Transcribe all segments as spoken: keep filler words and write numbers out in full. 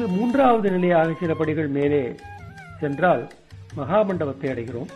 இதிலிருந்து மூன்றாவது நிலையாக சில படிகள் மேலே சென்றால் மகாமண்டபத்தை அடைகிறோம்.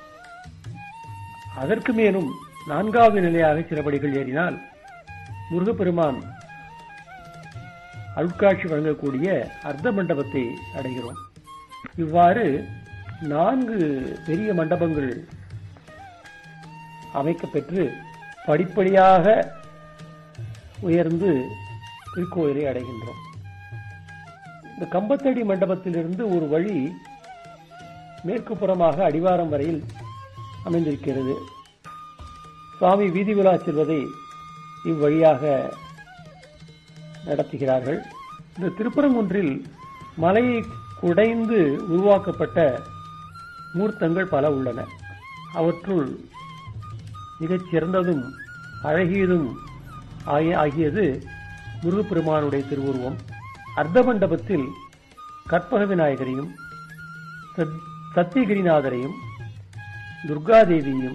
அதற்கு மேலும் நான்காவது நிலையாக சில படிகள் ஏறினால் முருகப்பெருமான் அருட்காட்சி வழங்கக்கூடிய அர்த்த மண்டபத்தை அடைகிறோம். இவ்வாறு நான்கு பெரிய மண்டபங்கள் அமைக்கப்பெற்று படிப்படியாக உயர்ந்து திருக்கோயிலை அடைகின்றோம். இந்த கம்பத்தடி மண்டபத்திலிருந்து ஒரு வழி மேற்கு புறமாக அடிவாரம் வரையில் அமைந்திருக்கிறது. சுவாமி வீதி விழா செல்வதை இவ்வழியாக நடத்துகிறார்கள். இந்த திருப்பரங்குன்றில் மலையை குடைந்து உருவாக்கப்பட்ட மூர்த்தங்கள் பல உள்ளன. அவற்றுள் மிகச் சிறந்ததும் அழகியதும் ஆகியது முருகப்பெருமானுடைய திருவுருவம். அர்த்த மண்டபத்தில் கற்பக விநாயகரையும் சத்தியகிரிநாதரையும் துர்காதேவியையும்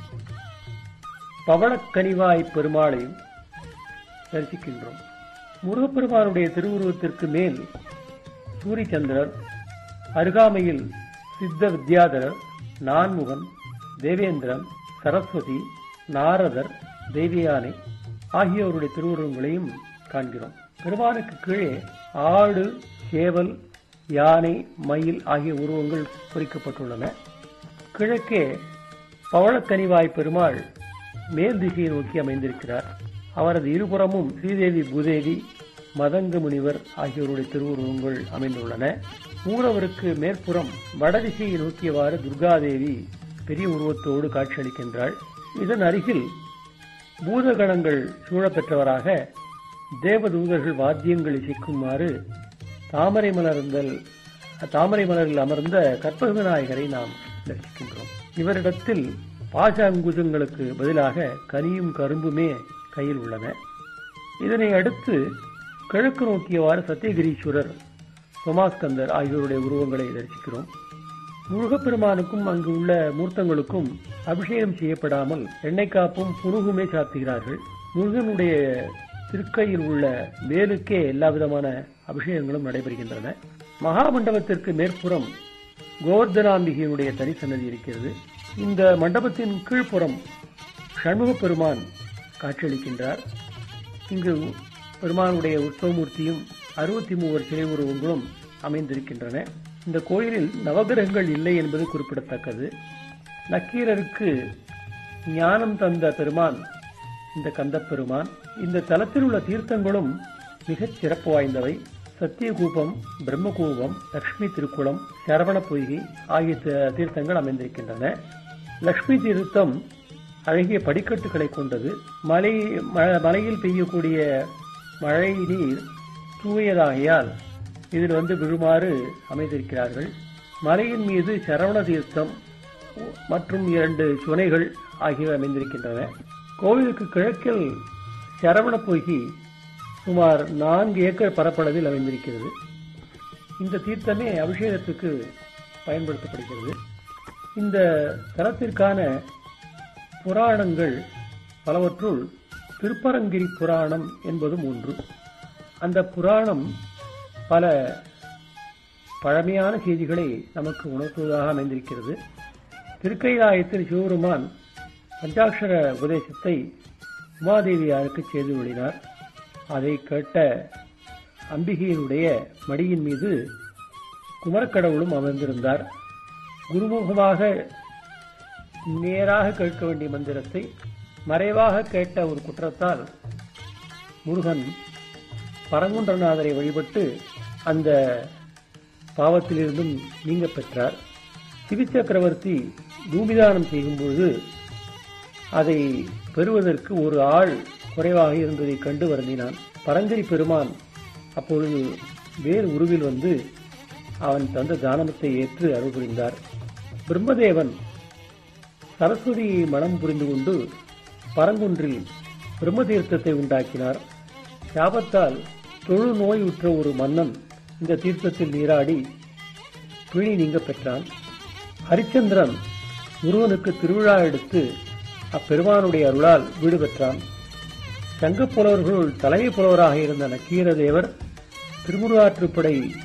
பவளக்கனிவாய் பெருமாளையும் தரிசிக்கின்றோம். முருகப்பெருமானுடைய திருவுருவத்திற்கு மேல் சூரியச்சந்திரர், அருகாமையில் சித்த வித்யாதரர், நான்முகன், தேவேந்திரன், சரஸ்வதி, நாரதர், தேவியானை ஆகியோருடைய திருவுருவங்களையும் காண்கிறோம். பெருமானுக்கு கீழே ஆடு, சேவல், யானை, மயில் ஆகிய உருவங்கள் பொறிக்கப்பட்டுள்ளன. கிழக்கே பவளக்கனிவாய் பெருமாள் மேல் திசையை நோக்கி அமைந்திருக்கிறார். அவரது இருபுறமும் ஸ்ரீதேவி, பூதேவி, மதங்க முனிவர் ஆகியோருடைய திருவுருவங்கள் அமைந்துள்ளன. மூலவருக்கு மேற்புறம் வடதிசையை நோக்கியவாறு துர்காதேவி பெரிய உருவத்தோடு காட்சியளிக்கின்றாள். இதன் அருகில் பூதகணங்கள் சூழப்பெற்றவராக தேவதூதர்கள் வாத்தியங்கள் இசைக்குமாறு தாமரை மலர்ந்தல் தாமரை மலரில் அமர்ந்த கற்பக விநாயகரை நாம் தரிசிக்கின்றோம். இவரிடத்தில் பாச அங்குஜங்களுக்கு பதிலாக கனியும் கரும்புமே கையில் உள்ளன. இதனை அடுத்து கிழக்கு நோக்கியவாறு சத்தியகிரீஸ்வரர், சோமாஸ்கந்தர் ஆகியோருடைய உருவங்களை தரிசிக்கிறோம். முருகப்பெருமானுக்கும் அங்கு உள்ள மூர்த்தங்களுக்கும் அபிஷேகம் செய்யப்படாமல் எண்ணெய் காப்பும் புனுகுமே சாத்துகிறார்கள். முருகனுடைய திருக்கையில் உள்ள வேலுக்கே எல்லா விதமான அபிஷேகங்களும் நடைபெறுகின்றன. மகாமண்டபத்திற்கு மேற்புறம் கோவர்தனாம்பிகையினுடைய தனி சன்னதி இருக்கிறது. இந்த மண்டபத்தின் கீழ்ப்புறம் சண்முக பெருமான் காட்சியளிக்கின்றார். இங்கு பெருமானுடைய உற்சவமூர்த்தியும் அறுபத்தி மூவர் சிலை உருவங்களும் அமைந்திருக்கின்றன. இந்த கோயிலில் நவகிரகங்கள் இல்லை என்பது குறிப்பிடத்தக்கது. நக்கீரருக்கு ஞானம் தந்த பெருமான் இந்த கந்தப்பெருமான். இந்த தலத்தில் உள்ள தீர்த்தங்களும் மிகச் சிறப்பு வாய்ந்தவை. சத்தியகூபம், பிரம்மகூபம், லட்சுமி திருக்குளம், சரவண பொய்கை ஆகிய தீர்த்தங்கள் அமைந்திருக்கின்றன. லட்சுமி தீர்த்தம் அழகிய படிக்கட்டுகளை கொண்டது. மலை மலையில் பெய்யக்கூடிய மழை நீர் தூயதாகையால் இதில் வந்து விழுமாறு அமைந்திருக்கிறார்கள். மலையின் மீது சரவண தீர்த்தம் மற்றும் இரண்டு சுனைகள் ஆகியவை அமைந்திருக்கின்றன. கோவிலுக்கு கிழக்கில் சரவண பொய்கை சுமார் நான்கு ஏக்கர் பரப்பளவில் அமைந்திருக்கிறது. இந்த தீர்த்தமே அபிஷேகத்துக்கு பயன்படுத்தப்படுகிறது. இந்த தலத்திற்கான புராணங்கள் பலவற்றுள் திருப்பரங்கிரி புராணம் என்பதும் ஒன்று. அந்த புராணம் பல பழமையான செய்திகளை நமக்கு உணர்த்துவதாக அமைந்திருக்கிறது. திருக்கைலாயத்தில் சிவபெருமான் பஞ்சாட்சர உபதேசத்தை உமாதேவியாருக்கு செய்து விழினார். அதை கேட்ட அம்பிகையினுடைய மடியின் மீது குமரக்கடவுளும் அமர்ந்திருந்தார். குருமுகமாக நேராக கேட்க வேண்டிய மந்திரத்தை மறைவாக கேட்ட ஒரு குற்றத்தால் முருகன் பரங்குன்றநாதரை வழிபட்டு அந்த பாவத்திலிருந்தும் நீங்க பெற்றார். சிவிச்சக்கரவர்த்தி பூமிதானம் செய்யும்போது அதை பெறுவதற்கு ஒரு ஆள் குறைவாக இருந்ததை கண்டு வருந்தினான். பரஞ்சரி பெருமான் அப்பொழுது வேறு உருவில் வந்து அவன் தந்த தானத்தை ஏற்று அருள் புரிந்தார். பிரம்மதேவன் சரஸ்வதியை மனம் புரிந்து கொண்டு பரங்குன்றில் பிரம்மதீர்த்தத்தை உண்டாக்கினார். சாபத்தால் தொழு நோய் உற்ற ஒரு மன்னன் இந்த தீர்த்தத்தில் நீராடி பிழி நீங்க பெற்றான். ஹரிச்சந்திரன் முருகனுக்கு திருவிழா எடுத்து அப்பெருமானுடைய அருளால் வீடு பெற்றான். சங்கப் புலவர்களுள் தலைமை புலவராக இருந்த நக்கீரதேவர் திருமுருகாற்றுப்படை